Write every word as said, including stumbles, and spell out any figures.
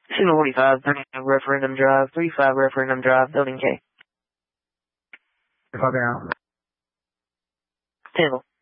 Signal forty-five, thirty-five Referendum Drive, thirty-five Referendum Drive, Building K. Copy out. Tangle.